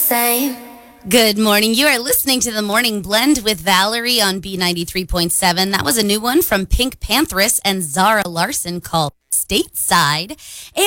same. Good morning. You are listening to the Morning Blend with Valerie on B93.7. That was a new one from Pink Panthers and Zara Larson called Stateside.